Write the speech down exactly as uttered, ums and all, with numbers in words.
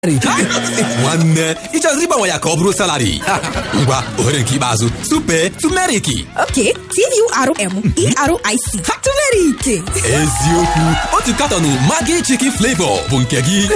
nwanne ịchọziri ịgbanwe ya ka ọ bụrụ salary ngwa ohere nke ikpeazụ super tumeriki. Ok, T U R M E R I C tumeriki. Eziokwu, otu katọnụ Maggi chicken flavor bụ nke gị.